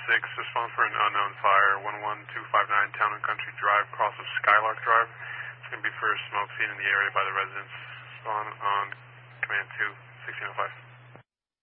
respond for an unknown fire, 11259 Town and Country Drive, cross of Skylark Drive. It's going to be for smoke seen in the area by the residents. Respond on command 2, 1605.